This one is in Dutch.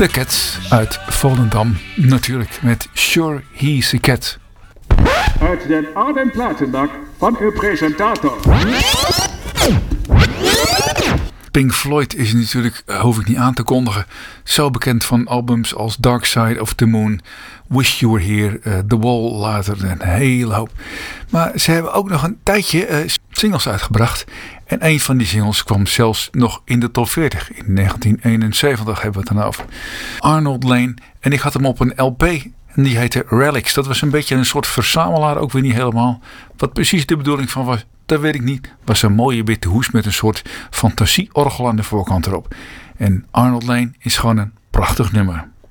De Cats uit Volendam, natuurlijk, met Sure He's a Cat. Uit den ademplatenbak van uw presentator. Pink Floyd is natuurlijk, hoef ik niet aan te kondigen, zo bekend van albums als Dark Side of the Moon, Wish You Were Here, The Wall later, een hele hoop. Maar ze hebben ook nog een tijdje singles uitgebracht. En een van die singles kwam zelfs nog in de top 40. In 1971 hebben we het dan over. Arnold Layne. En ik had hem op een LP. En die heette Relics. Dat was een beetje een soort verzamelaar. Ook weer niet helemaal. Wat precies de bedoeling van was, dat weet ik niet. Was een mooie witte hoes met een soort fantasieorgel aan de voorkant erop. En Arnold Layne is gewoon een prachtig nummer.